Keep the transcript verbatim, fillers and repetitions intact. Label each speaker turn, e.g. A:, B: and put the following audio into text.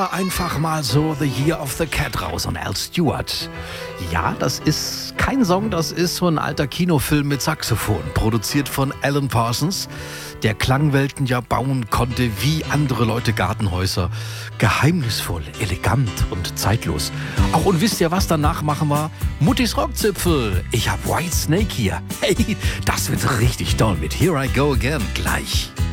A: Einfach mal so The Year of the Cat raus und Al Stewart. Ja, das ist kein Song, das ist so ein alter Kinofilm mit Saxophon, produziert von Alan Parsons, der Klangwelten ja bauen konnte wie andere Leute Gartenhäuser. Geheimnisvoll, elegant und zeitlos. Ach, und wisst ihr, was danach machen wir? Muttis Rockzipfel. Ich hab White Snake hier. Hey, das wird richtig toll mit Here I Go Again gleich.